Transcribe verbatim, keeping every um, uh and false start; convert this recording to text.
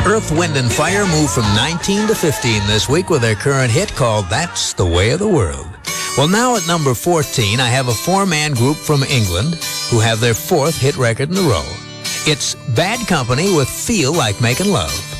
Earth, Wind and Fire moved from nineteen to fifteen this week with their current hit called That's the Way of the World. Well, now at number fourteen, I have a four-man group from England who have their fourth hit record in a row. It's Bad Company with Feel Like Making Love.